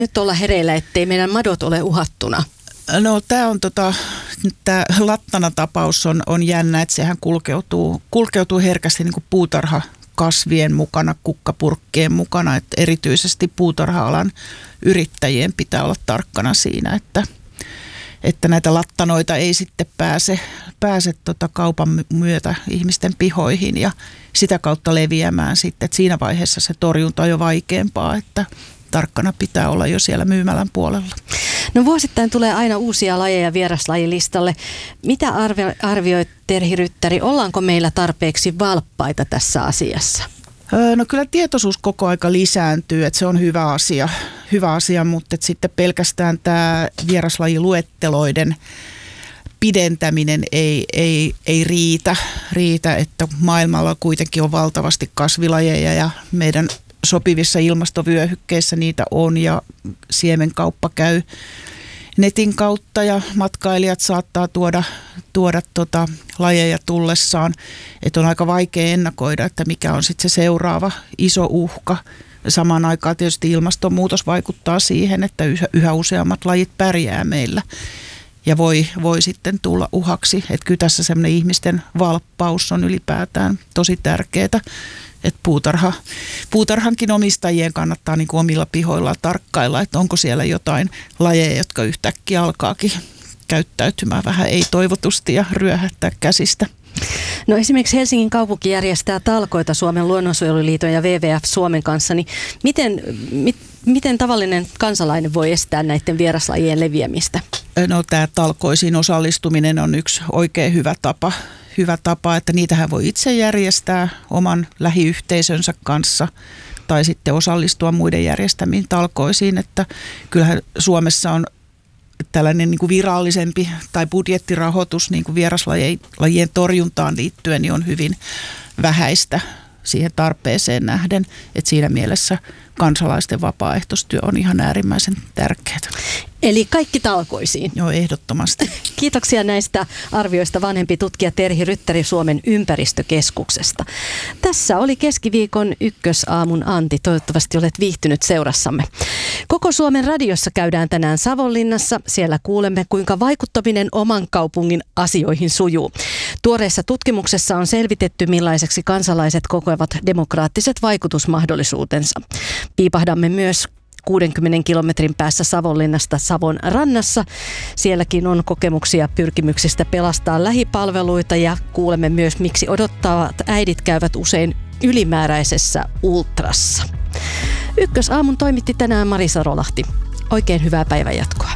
nyt olla hereillä, ettei meidän madot ole uhattuna? No tämä Lattana-tapaus on jännä, että sehän kulkeutuu herkästi niin kuin puutarhakasvien mukana, kukkapurkkien mukana, että erityisesti puutarha-alan yrittäjien pitää olla tarkkana siinä, että näitä lattanoita ei sitten pääse kaupan myötä ihmisten pihoihin ja sitä kautta leviämään sitten, että siinä vaiheessa se torjunta on jo vaikeampaa, että tarkkana pitää olla jo siellä myymälän puolella. No vuosittain tulee aina uusia lajeja vieraslajilistalle. Mitä arvioit, Terhi Ryttäri, ollaanko meillä tarpeeksi valppaita tässä asiassa? No kyllä tietoisuus koko aika lisääntyy, että se on hyvä asia, mutta että sitten pelkästään tämä vieraslajiluetteloiden pidentäminen ei riitä, että maailmalla kuitenkin on valtavasti kasvilajeja ja meidän sopivissa ilmastovyöhykkeissä niitä on ja siemenkauppa käy netin kautta ja matkailijat saattaa tuoda lajeja tullessaan, että on aika vaikea ennakoida, että mikä on sitten se seuraava iso uhka. Samaan aikaan tietysti ilmastonmuutos vaikuttaa siihen, että yhä useammat lajit pärjää meillä ja voi sitten tulla uhaksi. Että kyllä tässä semmoinen ihmisten valppaus on ylipäätään tosi tärkeää. Että puutarhankin omistajien kannattaa niin kuin omilla pihoillaan tarkkailla, että onko siellä jotain lajeja, jotka yhtäkkiä alkaakin käyttäytymään vähän ei-toivotusti ja ryöhättää käsistä. No esimerkiksi Helsingin kaupunki järjestää talkoita Suomen luonnonsuojeluliiton ja WWF Suomen kanssa, niin miten tavallinen kansalainen voi estää näiden vieraslajien leviämistä? No tämä talkoisiin osallistuminen on yksi oikein hyvä tapa, että niitähän voi itse järjestää oman lähiyhteisönsä kanssa tai sitten osallistua muiden järjestämiin talkoisiin, että kyllähän Suomessa on tällainen niin kuin virallisempi tai budjettirahoitus niin kuin vieraslajien torjuntaan liittyen niin on hyvin vähäistä siihen tarpeeseen nähden, että siinä mielessä kansalaisten vapaaehtoistyö on ihan äärimmäisen tärkeää. Eli kaikki talkoisiin. Joo, ehdottomasti. Kiitoksia näistä arvioista vanhempi tutkija Terhi Ryttäri Suomen ympäristökeskuksesta. Tässä oli keskiviikon Ykkösaamun Anti. Toivottavasti olet viihtynyt seurassamme. Koko Suomen radiossa käydään tänään Savonlinnassa. Siellä kuulemme, kuinka vaikuttaminen oman kaupungin asioihin sujuu. Tuoreessa tutkimuksessa on selvitetty, millaiseksi kansalaiset kokevat demokraattiset vaikutusmahdollisuutensa. Piipahdamme myös 60 kilometrin päässä Savonlinnasta Savon rannassa. Sielläkin on kokemuksia pyrkimyksistä pelastaa lähipalveluita ja kuulemme myös, miksi odottavat äidit käyvät usein ylimääräisessä ultrassa. Ykkösaamun toimitti tänään Marisa Rolahti. Oikein hyvää päivänjatkoa.